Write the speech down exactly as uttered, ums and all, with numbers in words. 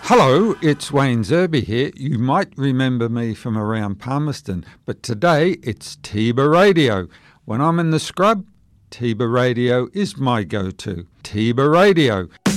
Hello, it's Wayne Zerby here. You might remember me from around Palmerston, but today it's Tiba Radio. When I'm in the scrub, Tiba Radio is my go-to. Tiba Radio.